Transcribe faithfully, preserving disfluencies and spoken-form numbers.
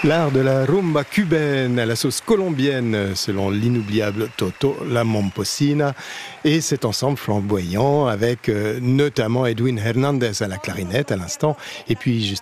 L'art de la rumba cubaine à la sauce colombienne, selon l'inoubliable Toto La Momposina, et cet ensemble flamboyant avec euh, notamment Edwin Hernandez à la clarinette à l'instant, et puis juste